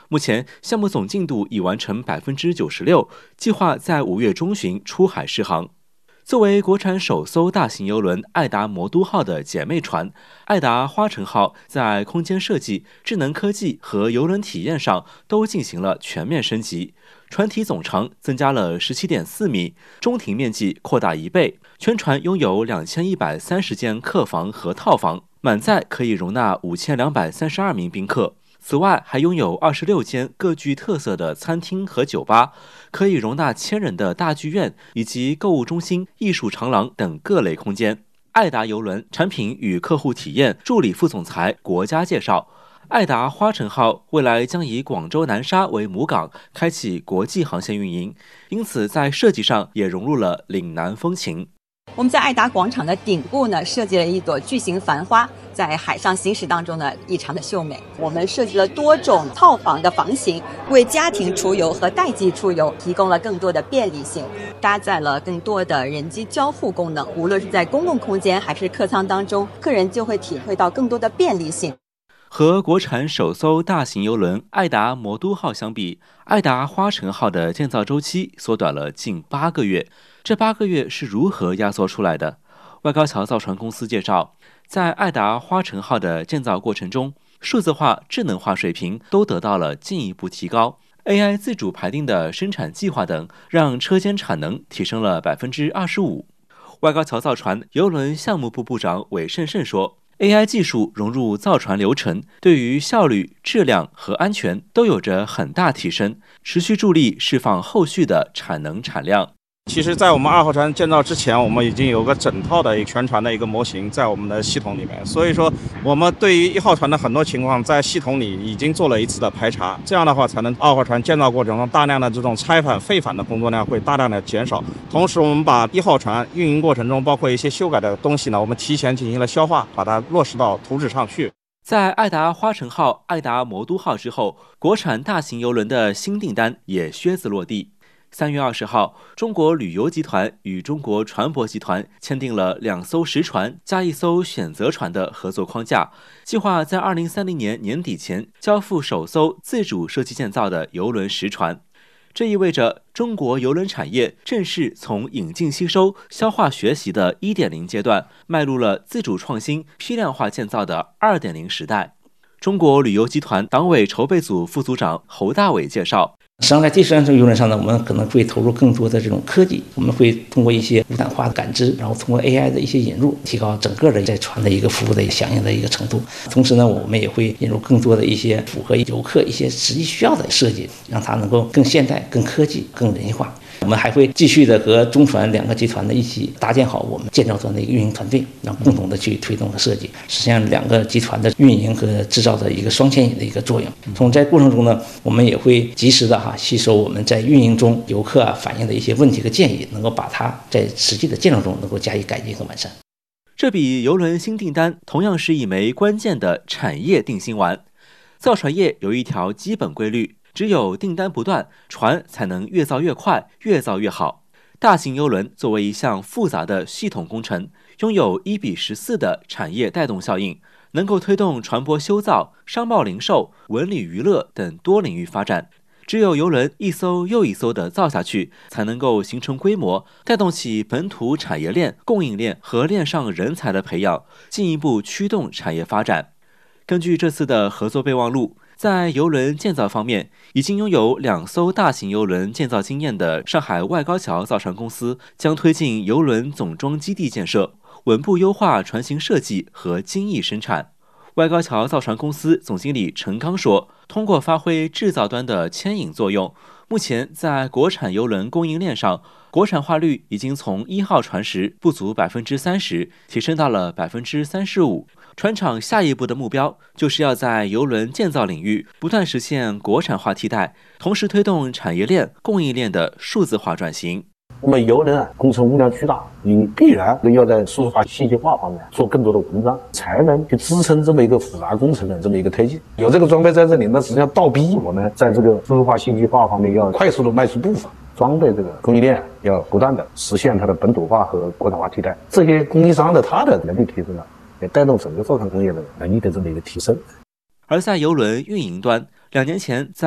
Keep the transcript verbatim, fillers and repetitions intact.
目前项目总进度已完成百分之九十六，计划在五月中旬出海试航。作为国产首艘大型邮轮爱达魔都号的姐妹船，爱达花城号在空间设计、智能科技和邮轮体验上都进行了全面升级。船体总长增加了 十七点四米，中庭面积扩大一倍，全船拥有两千一百三十间客房和套房，满载可以容纳五千两百三十二名宾客。此外，还拥有二十六间各具特色的餐厅和酒吧，可以容纳千人的大剧院以及购物中心、艺术长廊等各类空间。爱达邮轮产品与客户体验助理副总裁国家介绍，爱达花城号未来将以广州南沙为母港，开启国际航线运营，因此在设计上也融入了岭南风情。 我们在爱达广场的顶部呢，设计了一朵巨型繁花，在海上行驶当中呢，异常的秀美。我们设计了多种套房的房型，为家庭出游和代际出游提供了更多的便利性，搭载了更多的人机交互功能。无论是在公共空间还是客舱当中，客人就会体会到更多的便利性。 和国产首艘大型邮轮爱达魔都号相比，爱达花城号的建造周期缩短了近八个月。这八个月是如何压缩出来的？外高桥造船公司介绍，在爱达花城号的建造过程中，数字化、智能化水平都得到了进一步提高。A I 自主排定的生产计划等，让车间产能提升了 百分之二十五。外高桥造船邮轮项目部部长韦胜胜说，A I 技术融入造船流程，对于效率、质量和安全都有着很大提升，持续助力释放后续的产能产量。 其实在我们二号船建造之前，我们已经有个整套的全船的一个模型在我们的系统里面，所以说我们对于一号船的很多情况在系统里已经做了一次的排查，这样的话才能二号船建造过程中大量的这种拆返废返的工作量会大量的减少。同时我们把一号船运营过程中包括一些修改的东西呢，我们提前进行了消化，把它落实到图纸上去。 在爱达花城号、爱达魔都号之后，国产大型邮轮的新订单也靴子落地。三月二十号，中国旅游集团与中国船舶集团签订了两艘实船加一艘选择船的合作框架，计划在二零三零年年底前交付首艘自主设计建造的邮轮实船。这意味着中国邮轮产业正式从引进吸收、消化学习的 一点零 阶段，迈入了自主创新、批量化建造的 二点零 时代。中国旅游集团党委筹备组副组长侯大伟介绍， 实际上在第三艘邮轮上呢，我们可能会投入更多的这种科技，我们会通过一些无感化的感知，然后通过 A I 的一些引入，提高整个的在船的一个服务的响应的一个程度。同时呢，我们也会引入更多的一些符合游客一些实际需要的设计，让它能够更现代、更科技、更人性化。我们还会继续的和中船两个集团的一起搭建好我们建造端的一个运营团队，然后共同的去推动和设计，实现两个集团的运营和制造的一个双牵引的一个作用。从在过程中呢，我们也会及时的哈吸收我们在运营中游客啊反映的一些问题和建议，能够把它在实际的建造中能够加以改进和完善。 这笔邮轮新订单同样是一枚关键的产业定心丸。造船业有一条基本规律，只有订单不断，船才能越造越快，越造越好。大型邮轮作为一项复杂的系统工程，拥有一比十四的产业带动效应，能够推动船舶修造、商贸零售、文旅娱乐等多领域发展。只有邮轮一艘又一艘的造下去，才能够形成规模，带动起本土产业链、供应链和链上人才的培养，进一步驱动产业发展。根据这次的合作备忘录，在邮轮建造方面，已经拥有两艘大型邮轮建造经验的上海外高桥造船公司将推进邮轮总装基地建设，稳步优化船型设计和精益生产。外高桥造船公司总经理陈刚说，通过发挥制造端的牵引作用，目前在国产邮轮供应链上，国产化率已经从一号船时不足 百分之三十 提升到了 百分之三十五。船厂下一步的目标就是要在邮轮建造领域不断实现国产化替代，同时推动产业链、供应链的数字化转型。 我们邮轮啊，工程物量巨大，你必然要在数字化、信息化方面做更多的文章，才能去支撑这么一个复杂工程的这么一个推进。有这个装备在这里，那实际上倒逼我们在这个数字化、信息化方面要快速的迈出步伐。装备这个供应链要不断的实现它的本土化和国产化替代，这些供应商的它的能力提升了，也带动整个造船工业的能力的这么一个提升。 而在邮轮运营端，两年前在